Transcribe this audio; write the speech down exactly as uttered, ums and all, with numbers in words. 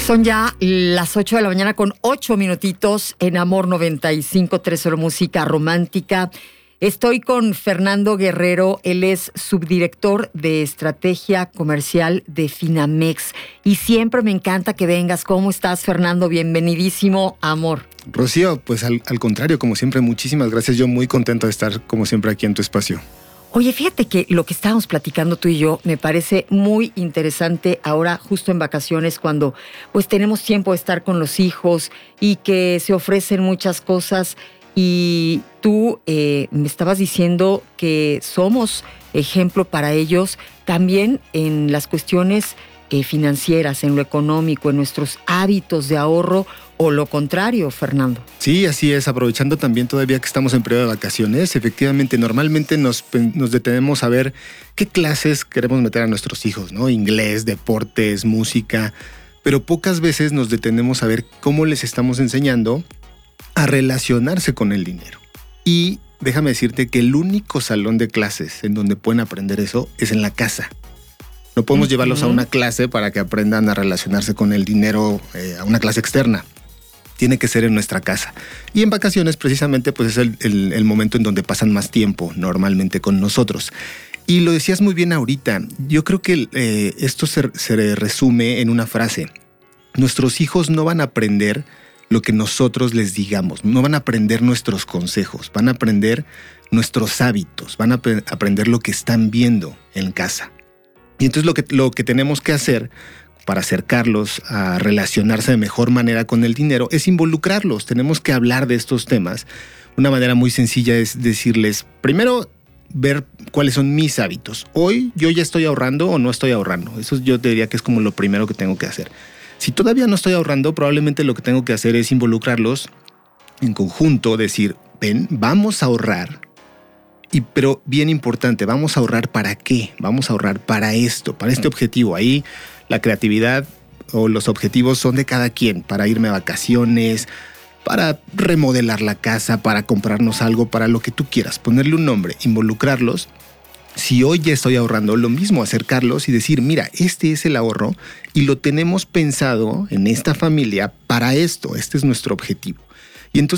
Son ya las ocho de la mañana con ocho minutitos en Amor noventa y cinco punto tres, solo música romántica. Estoy con Fernando Guerrero, él es subdirector de estrategia comercial de Finamex. Y siempre me encanta que vengas. ¿Cómo estás, Fernando? Bienvenidísimo, Amor. Rocío, pues al, al contrario, como siempre, muchísimas gracias. Yo muy contento de estar, como siempre, aquí en tu espacio. Oye, fíjate que lo que estábamos platicando tú y yo me parece muy interesante ahora, justo en vacaciones, cuando pues tenemos tiempo de estar con los hijos y que se ofrecen muchas cosas. Y tú eh, me estabas diciendo que somos ejemplo para ellos también en las cuestiones eh, financieras, en lo económico, en nuestros hábitos de ahorro, o lo contrario, Fernando. Sí, así es. Aprovechando también todavía que estamos en periodo de vacaciones, efectivamente, normalmente nos, nos detenemos a ver qué clases queremos meter a nuestros hijos, ¿no? Inglés, deportes, música, pero pocas veces nos detenemos a ver cómo les estamos enseñando a relacionarse con el dinero. Y déjame decirte que el único salón de clases en donde pueden aprender eso es en la casa. No podemos uh-huh. llevarlos a una clase para que aprendan a relacionarse con el dinero, eh, a una clase externa. Tiene que ser en nuestra casa. Y en vacaciones, precisamente, pues es el, el, el momento en donde pasan más tiempo normalmente con nosotros. Y lo decías muy bien ahorita. Yo creo que eh, esto se, se resume en una frase. Nuestros hijos no van a aprender lo que nosotros les digamos. No van a aprender nuestros consejos. Van a aprender nuestros hábitos. Van a ap- aprender lo que están viendo en casa. Y entonces lo que, lo que tenemos que hacer para acercarlos a relacionarse de mejor manera con el dinero es involucrarlos. Tenemos que hablar de estos temas. Una manera muy sencilla es decirles, primero, ver cuáles son mis hábitos. Hoy yo ya estoy ahorrando o no estoy ahorrando. Eso yo te diría que es como lo primero que tengo que hacer. Si todavía no estoy ahorrando, probablemente lo que tengo que hacer es involucrarlos en conjunto, decir, ven, vamos a ahorrar. Y, pero bien importante, vamos a ahorrar ¿para qué? Vamos a ahorrar para esto, para este objetivo. Ahí la creatividad o los objetivos son de cada quien, para irme a vacaciones, para remodelar la casa, para comprarnos algo, para lo que tú quieras, ponerle un nombre, involucrarlos. Si hoy ya estoy ahorrando, lo mismo, acercarlos y decir, mira, este es el ahorro y lo tenemos pensado en esta familia para esto, este es nuestro objetivo. Y entonces